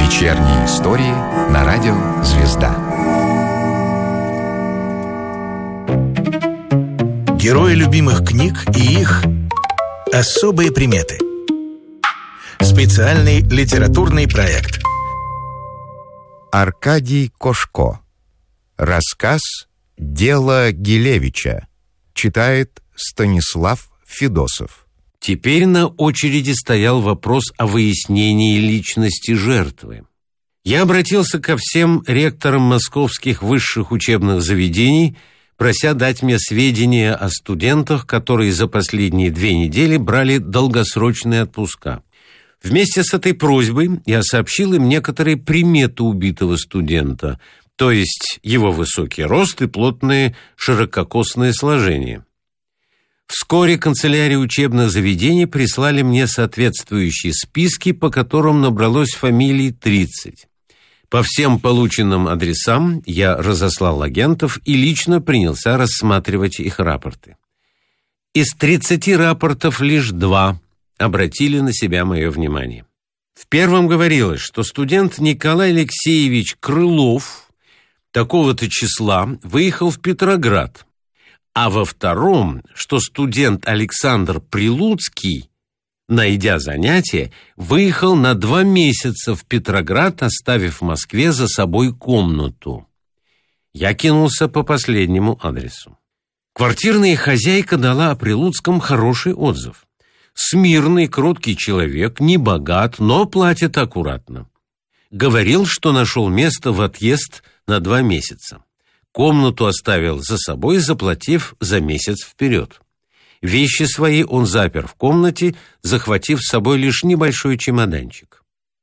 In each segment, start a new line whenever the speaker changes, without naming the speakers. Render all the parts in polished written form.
Вечерние истории на радио «Звезда».
Герои любимых книг и их особые приметы. Специальный литературный проект.
Аркадий Кошко. Рассказ «Дело Гилевича». Читает Станислав Федосов.
Теперь на очереди стоял вопрос о выяснении личности жертвы. Я обратился ко всем ректорам московских высших учебных заведений, прося дать мне сведения о студентах, которые за последние 2 недели брали долгосрочные отпуска. Вместе с этой просьбой я сообщил им некоторые приметы убитого студента, то есть его высокий рост и плотные ширококосные сложения. Вскоре канцелярии учебных заведений прислали мне соответствующие списки, по которым набралось фамилий 30. По всем полученным адресам я разослал агентов и лично принялся рассматривать их рапорты. Из 30 рапортов лишь 2 обратили на себя мое внимание. В первом говорилось, что студент Николай Алексеевич Крылов такого-то числа выехал в Петроград, а во втором, что студент Александр Прилуцкий, найдя занятие, выехал на 2 месяца в Петроград, оставив в Москве за собой комнату. Я кинулся по последнему адресу. Квартирная хозяйка дала о Прилуцком хороший отзыв. Смирный, кроткий человек, не богат, но платит аккуратно. Говорил, что нашел место в отъезд на 2 месяца. Комнату оставил за собой, заплатив за месяц вперед. Вещи свои он запер в комнате, захватив с собой лишь небольшой чемоданчик.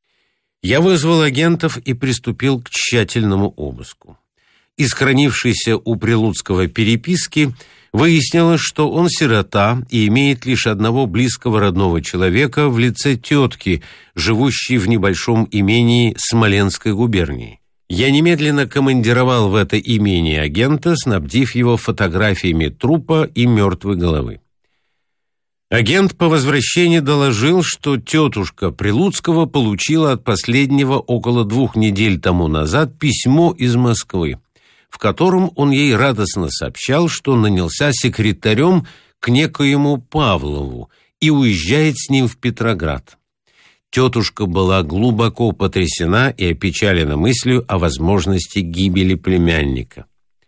Я вызвал агентов и приступил к тщательному обыску. Из хранившейся у Прилуцкого переписки выяснилось, что он сирота и имеет лишь одного близкого родного человека в лице тетки, живущей в небольшом имении Смоленской губернии. Я немедленно командировал в это имение агента, снабдив его фотографиями трупа и мертвой головы. Агент по возвращении доложил, что тетушка Прилуцкого получила от последнего около 2 недель тому назад письмо из Москвы, в котором он ей радостно сообщал, что нанялся секретарем к некоему Павлову и уезжает с ним в Петроград. Тетушка была глубоко потрясена и опечалена мыслью о возможности гибели племянника.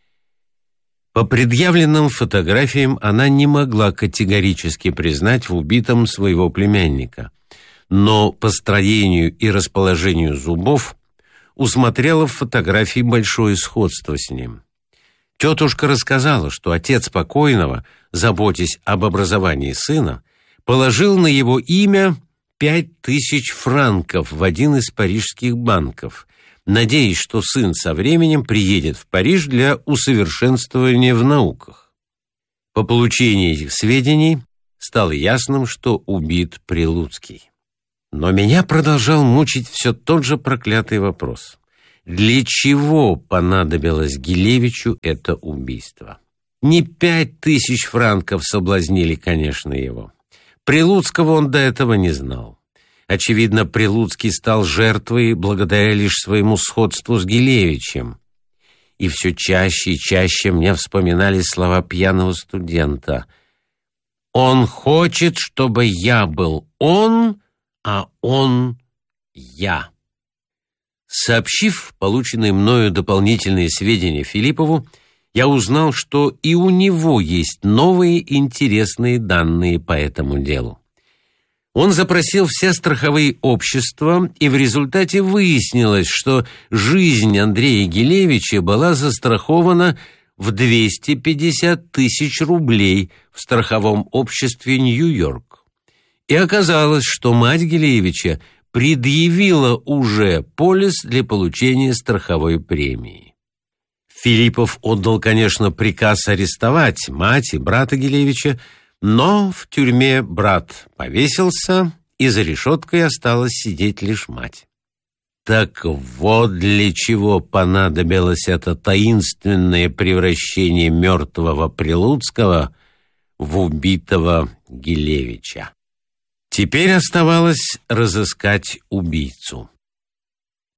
По предъявленным фотографиям она не могла категорически признать в убитом своего племянника, но по строению и расположению зубов усмотрела в фотографии большое сходство с ним. Тетушка рассказала, что отец покойного, заботясь об образовании сына, положил на его имя 5000 франков в один из парижских банков, надеясь, что сын со временем приедет в Париж для усовершенствования в науках. По получении этих сведений стало ясным, что убит Прилуцкий. Но меня продолжал мучить все тот же проклятый вопрос. Для чего понадобилось Гилевичу это убийство? Не 5000 франков соблазнили, конечно, его. Прилуцкого он до этого не знал. Очевидно, Прилуцкий стал жертвой благодаря лишь своему сходству с Гилевичем. И все чаще и чаще мне вспоминались слова пьяного студента. «Он хочет, чтобы я был он, а он я». Сообщив полученные мною дополнительные сведения Филиппову, я узнал, что и у него есть новые интересные данные по этому делу. Он запросил все страховые общества, и в результате выяснилось, что жизнь Андрея Гилевича была застрахована в 250 000 рублей в страховом обществе «Нью-Йорк». И оказалось, что мать Гилевича предъявила уже полис для получения страховой премии. Филиппов отдал, конечно, приказ арестовать мать и брата Гилевича, но в тюрьме брат повесился, и за решеткой осталась сидеть лишь мать. Так вот для чего понадобилось это таинственное превращение мертвого Прилуцкого в убитого Гилевича. Теперь оставалось разыскать убийцу.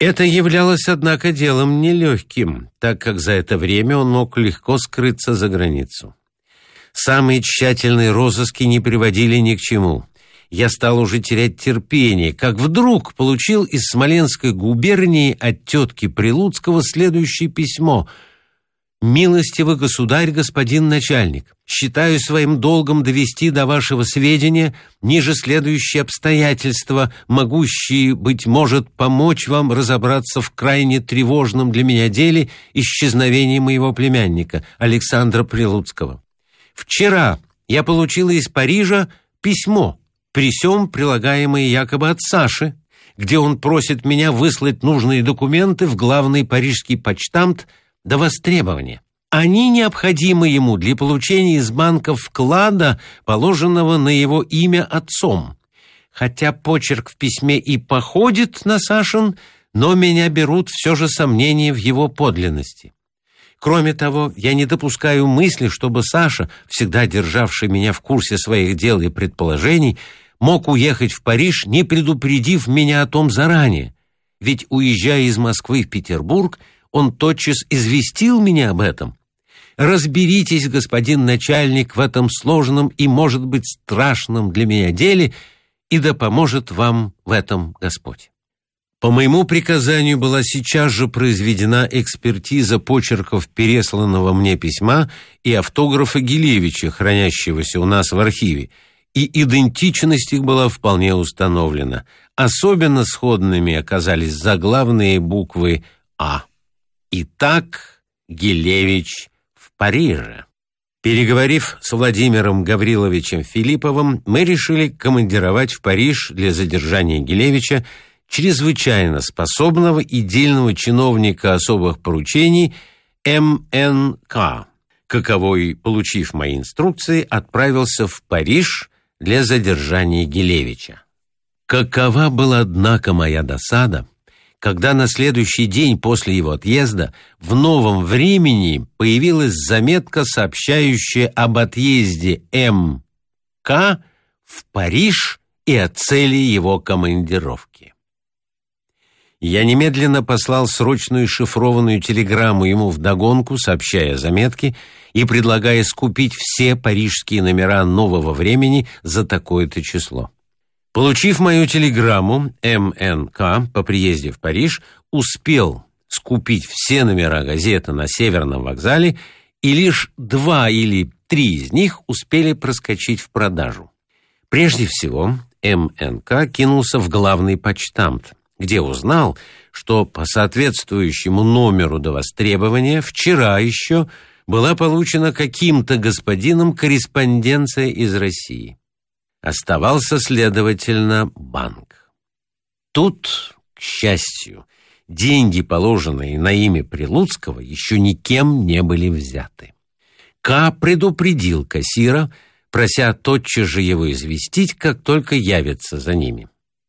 Это являлось, однако, делом нелегким, так как за это время он мог легко скрыться за границу. Самые тщательные розыски не приводили ни к чему. Я стал уже терять терпение, как вдруг получил из Смоленской губернии от тетки Прилуцкого следующее письмо. «Милостивый государь, господин начальник, считаю своим долгом довести до вашего сведения ниже следующие обстоятельства, могущие, быть может, помочь вам разобраться в крайне тревожном для меня деле исчезновения моего племянника Александра Прилуцкого. Вчера я получила из Парижа письмо, при сём прилагаемое якобы от Саши, где он просит меня выслать нужные документы в главный парижский почтамт до востребования. Они необходимы ему для получения из банка вклада, положенного на его имя отцом. Хотя почерк в письме и походит на Сашин, но меня берут все же сомнения в его подлинности. Кроме того, я не допускаю мысли, чтобы Саша, всегда державший меня в курсе своих дел и предположений, мог уехать в Париж, не предупредив меня о том заранее. Ведь, уезжая из Москвы в Петербург, он тотчас известил меня об этом. Разберитесь, господин начальник, в этом сложном и, может быть, страшном для меня деле, и да поможет вам в этом Господь». По моему приказанию была сейчас же произведена экспертиза почерков пересланного мне письма и автографа Гилевича, хранящегося у нас в архиве, и идентичность их была вполне установлена. Особенно сходными оказались заглавные буквы «А». Итак, Гилевич в Париже. Переговорив с Владимиром Гавриловичем Филипповым, мы решили командировать в Париж для задержания Гилевича чрезвычайно способного и дельного чиновника особых поручений МНК, каковой, получив мои инструкции, отправился в Париж для задержания Гилевича. Какова была, однако, моя досада, когда на следующий день после его отъезда в «Новом времени» появилась заметка, сообщающая об отъезде М.К. в Париж и о цели его командировки. Я немедленно послал срочную шифрованную телеграмму ему вдогонку, сообщая заметки и предлагая скупить все парижские номера «Нового времени» за такое-то число. Получив мою телеграмму, МНК по приезде в Париж успел скупить все номера газеты на Северном вокзале, и лишь 2 или 3 из них успели проскочить в продажу. Прежде всего, МНК кинулся в главный почтамт, где узнал, что по соответствующему номеру до востребования вчера еще была получена каким-то господином корреспонденция из России. Оставался, следовательно, банк. Тут, к счастью, деньги, положенные на имя Прилуцкого, еще никем не были взяты. К. предупредил кассира, прося тотчас же его известить, как только явится за ними.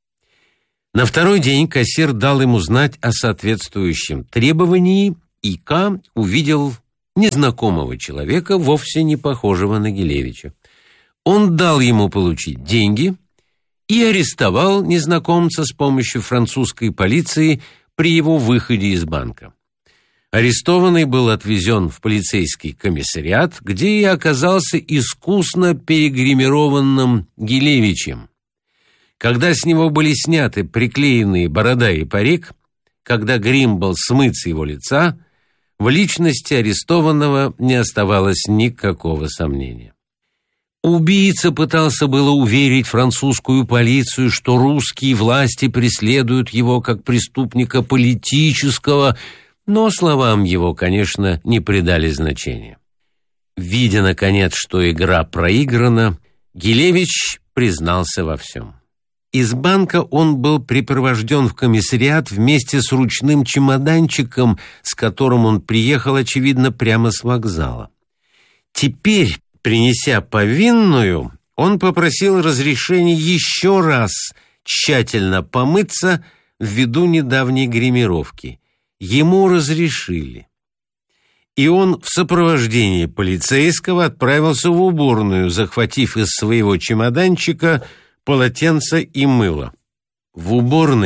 На второй день кассир дал ему знать о соответствующем требовании, и К. увидел незнакомого человека, вовсе не похожего на Гилевича. Он дал ему получить деньги и арестовал незнакомца с помощью французской полиции при его выходе из банка. Арестованный был отвезен в полицейский комиссариат, где и оказался искусно перегримированным Гилевичем. Когда с него были сняты приклеенные борода и парик, когда грим был смыт с его лица, в личности арестованного не оставалось никакого сомнения. Убийца пытался было уверить французскую полицию, что русские власти преследуют его как преступника политического, но словам его, конечно, не придали значения. Видя, наконец, что игра проиграна, Гилевич признался во всем. Из банка он был припровожден в комиссариат вместе с ручным чемоданчиком, с которым он приехал, очевидно, прямо с вокзала. Теперь, принеся повинную, он попросил разрешения еще раз тщательно помыться ввиду недавней гримировки. Ему разрешили. И он в сопровождении полицейского отправился в уборную, захватив из своего чемоданчика полотенце и мыло. В уборной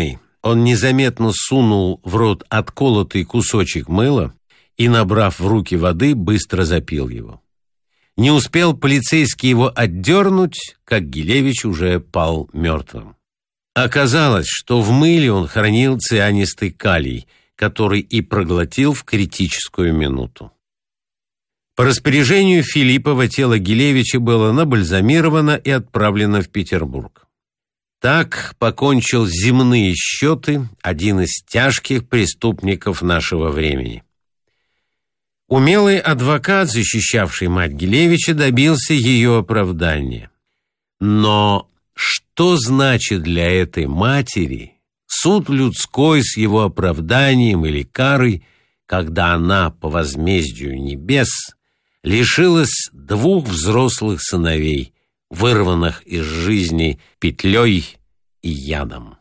Он незаметно сунул в рот отколотый кусочек мыла и, набрав в руки воды, быстро запил его. Не успел полицейский его отдернуть, как Гилевич уже пал мертвым. Оказалось, что в мыле он хранил цианистый калий, который и проглотил в критическую минуту. По распоряжению Филиппова тело Гилевича было набальзамировано и отправлено в Петербург. Так покончил земные счеты один из тяжких преступников нашего времени. Умелый адвокат, защищавший мать Гилевича, добился ее оправдания. Но что значит для этой матери суд людской с его оправданием или карой, когда она по возмездию небес лишилась 2 взрослых сыновей, вырванных из жизни петлей и ядом?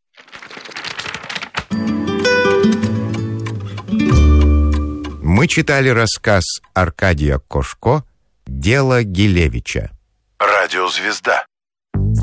Мы читали рассказ Аркадия Кошко «Дело Гилевича».
Радиозвезда.